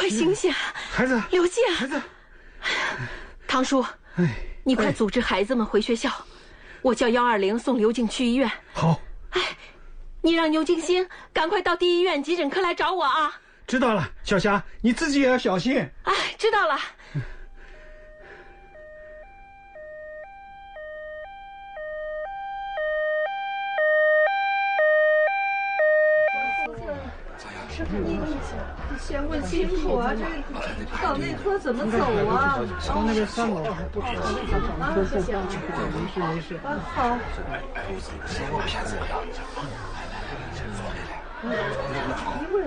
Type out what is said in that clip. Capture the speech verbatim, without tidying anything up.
快醒醒！ 孩子， 刘健， 孩子， 唐叔，哎，你快组织孩子们回学校，我叫幺二零送刘静去医院。 好。 哎，你让牛金星赶快到第一医院急诊科来找我啊！ 知道了，小霞，你自己也要小心。 哎，知道了。 你先问清楚啊，这到内科怎么走啊？ 从那边三楼。 啊，谢谢啊。 没事没事。 啊，好。一会儿。